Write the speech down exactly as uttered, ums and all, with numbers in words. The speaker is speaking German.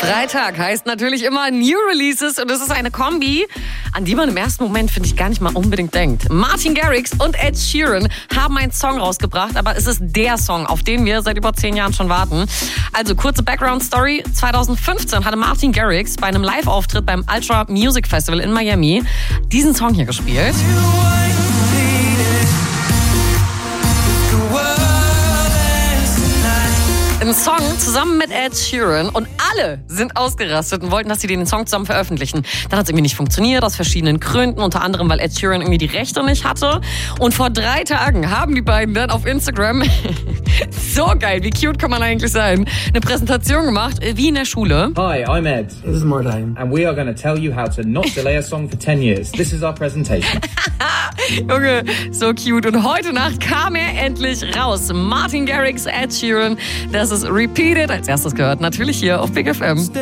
Freitag heißt natürlich immer New Releases und es ist eine Kombi, an die man im ersten Moment, finde ich, gar nicht mal unbedingt denkt. Martin Garrix und Ed Sheeran haben einen Song rausgebracht, aber es ist der Song, auf den wir seit über zehn Jahren schon warten. Also kurze Background-Story. zwanzig fünfzehn hatte Martin Garrix bei einem Live-Auftritt beim Ultra Music Festival in Miami diesen Song hier gespielt. Im Song zusammen mit Ed Sheeran und alle sind ausgerastet und wollten, dass sie den Song zusammen veröffentlichen. Dann hat es irgendwie nicht funktioniert, aus verschiedenen Gründen, unter anderem, weil Ed Sheeran irgendwie die Rechte nicht hatte. Und vor drei Tagen haben die beiden dann auf Instagram, so geil, wie cute kann man eigentlich sein, eine Präsentation gemacht, wie in der Schule. Hi, I'm Ed. This is Martin. And we are going to tell you how to not delay a song for ten years. This is our presentation. Junge, so cute. Und heute Nacht kam er endlich raus. Martin Garrix, Ed Sheeran, das ist Repeated. Als erstes gehört natürlich hier auf Big F M.